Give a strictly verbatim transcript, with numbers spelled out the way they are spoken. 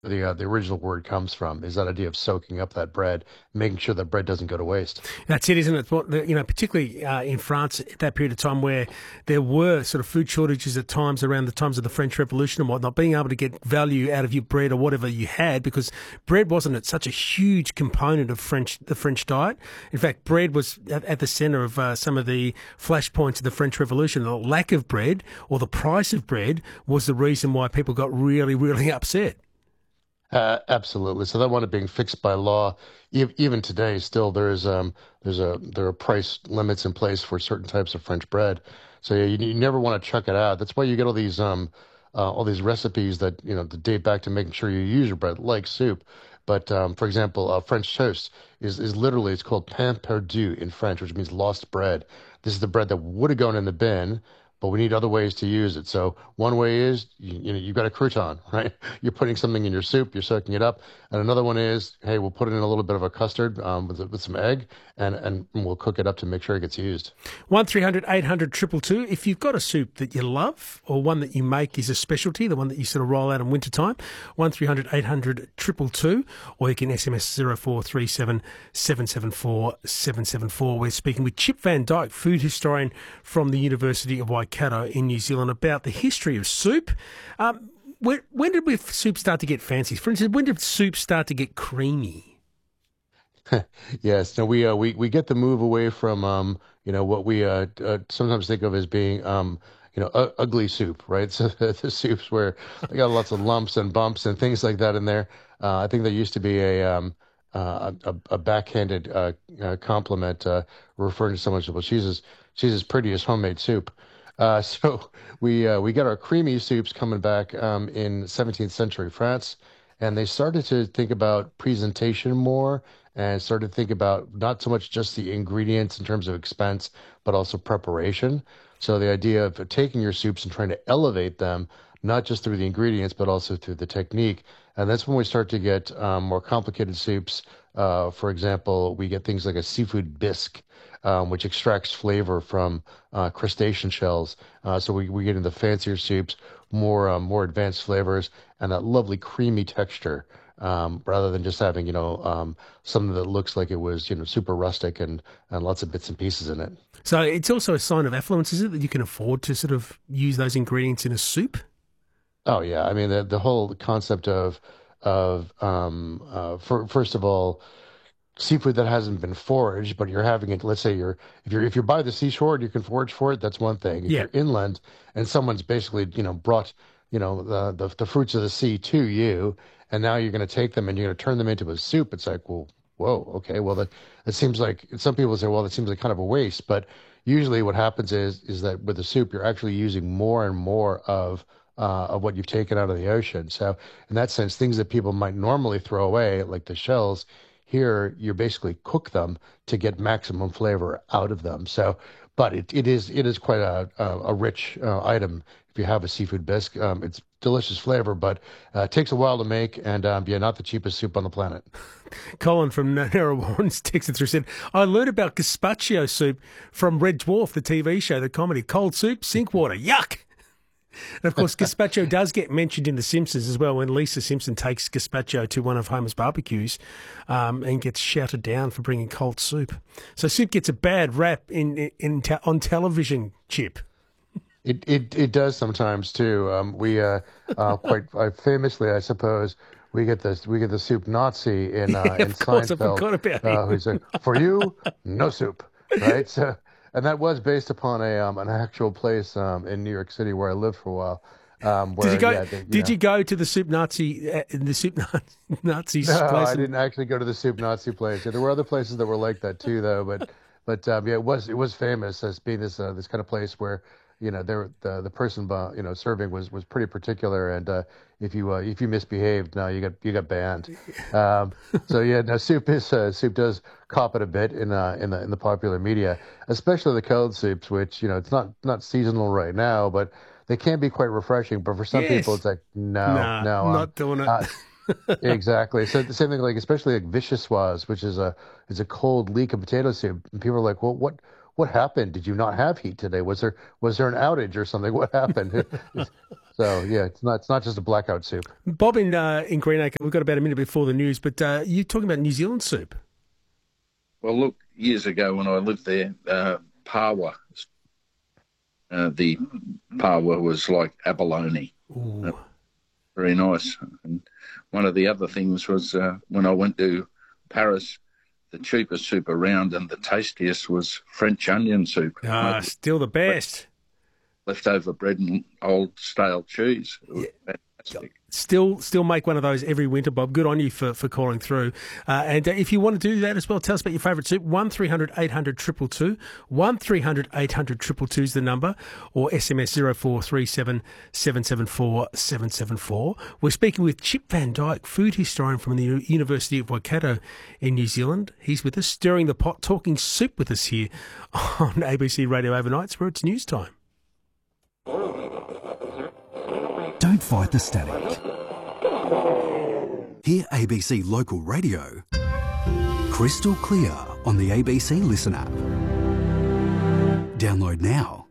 the uh, the original word comes from, is that idea of soaking up that bread, making sure that bread doesn't go to waste. That's it, isn't it? What the- you know, particularly uh, in France at that period of time where there were sort of food shortages at times around the times of the French Revolution and whatnot, being able to get value out of your bread or whatever you had, because bread wasn't it such a huge component of French the French diet. In fact, bread was at, at the centre of uh, some of the flashpoints of the French Revolution. The lack of bread or the price of bread was the reason why people got really, really upset. Uh, absolutely. So that one being fixed by law, ev- even today, still there is um there's a there are price limits in place for certain types of French bread. So yeah, you, you never want to chuck it out. That's why you get all these um uh, all these recipes that you know that date back to making sure you use your bread like soup. But um, for example, uh, French toast is is literally it's called pain perdu in French, which means lost bread. This is the bread that would have gone in the bin, but we need other ways to use it. So one way is you, you know you've got a crouton, right? You're putting something in your soup, you're soaking it up, and another one is, hey, we'll put it in a little bit of a custard um, with with some egg, and and we'll cook it up to make sure it gets used. One three hundred eight hundred two two. If you've got a soup that you love or one that you make is a specialty, the one that you sort of roll out in winter time, one three hundred eight hundred two two two, or you can S M S zero four three seven seven seven four seven seven four. We're speaking with Chip Van Dyke, food historian from the University of Waikato in New Zealand, about the history of soup. Um, when, when did we, soup start to get fancy? For instance, when did soup start to get creamy? Yes, no, we uh, we we get the move away from um, you know, what we uh, uh sometimes think of as being um, you know, u- ugly soup, right? So the soups where they got lots of lumps and bumps and things like that in there. Uh, I think there used to be a um uh, a, a backhanded uh, uh, compliment uh, referring to someone well, she's as she's as pretty as homemade soup. Uh, so we uh, we got our creamy soups coming back um, in seventeenth century France, and they started to think about presentation more and started to think about not so much just the ingredients in terms of expense, but also preparation. So the idea of taking your soups and trying to elevate them, not just through the ingredients, but also through the technique. And that's when we start to get um, more complicated soups. Uh, for example, we get things like a seafood bisque, um, which extracts flavor from uh, crustacean shells. Uh, so we, we get into fancier soups, more uh, more advanced flavors, and that lovely creamy texture. Um, rather than just having, you know, um, something that looks like it was, you know, super rustic and, and lots of bits and pieces in it. So it's also a sign of affluence, is it, that you can afford to sort of use those ingredients in a soup? Oh yeah, I mean the the whole concept of of um uh for, first of all, seafood that hasn't been foraged, but you're having it. Let's say you're if you're if you're by the seashore and you can forage for it, that's one thing. If Yeah. you're inland and someone's basically you know brought you know the the, the fruits of the sea to you, and now you're going to take them and you're going to turn them into a soup. It's like, well, whoa, okay, well that it seems like some people say, well, that seems like kind of a waste, but usually what happens is is that with the soup you're actually using more and more of uh, of what you've taken out of the ocean. So in that sense, things that people might normally throw away, like the shells, here you basically cook them to get maximum flavor out of them. So, but it, it is it is quite a a, a rich uh, item. If you have a seafood bisque, um, it's delicious flavor, but uh, it takes a while to make, and um, yeah, not the cheapest soup on the planet. Colin from Narrawarrens texted through said, I learned about gazpacho soup from Red Dwarf, the T V show, the comedy. Cold soup, sink water, yuck. And of course, gazpacho does get mentioned in The Simpsons as well when Lisa Simpson takes gazpacho to one of Homer's barbecues um, and gets shouted down for bringing cold soup. So soup gets a bad rap in, in, in te- on television, Chip. It it it does sometimes too. Um, we uh, uh, quite uh, famously, I suppose, we get this we get the soup Nazi in uh, Yeah, in of course, I Seinfeld, forgot about uh, him. who's like, for you, no soup, right? So, and that was based upon a um, an actual place um, in New York City where I lived for a while, um, Did you where go? yeah, they, you Did know. you go to the soup Nazi, uh, the soup Nazi, No, Nazis place? I And didn't actually go to the soup Nazi place. Yeah, there were other places that were like that too, though. But but um, yeah, it was it was famous as being this uh, this kind of place where you know there the the person bu- you know serving was was pretty particular, and uh, if you uh, if you misbehaved, no, you got you got banned. Um, so yeah, no, soup is uh, soup does cop it a bit in uh, in the in the popular media, especially the cold soups, which you know it's not not seasonal right now, but they can be quite refreshing. But for some people, yes, it's like no, nah, no, um. not doing it. Uh, Exactly. So the same thing, like especially like vichyssoise, which is a is a cold leek of potato soup. And people are like, well, what what happened? Did you not have heat today? Was there was there an outage or something? What happened? So yeah, it's not it's not just a blackout soup. Bob in uh, in Greenacre, we've got about a minute before the news, but uh, you're talking about New Zealand soup. Well, look, years ago when I lived there, uh, pawa, uh, the pawa was like abalone. Uh, very nice. And one of the other things was uh, when I went to Paris, the cheapest soup around and the tastiest was French onion soup. Ah, still the best. Leftover bread and old stale cheese. It was Yeah. fantastic. Still, still make one of those every winter, Bob. Good on you for, for calling through. Uh, and uh, if you want to do that as well, tell us about your favourite soup. One three hundred eight hundred two two two. One three hundred eight hundred two two two is the number, or S M S zero four three seven seven seven four seven seven four. We're speaking with Chip Van Dyke, food historian from the U- University of Waikato in New Zealand. He's with us, stirring the pot, talking soup with us here on A B C Radio Overnights, where it's news time. Don't fight the static. Hear A B C Local Radio crystal clear on the A B C Listen app. Download now.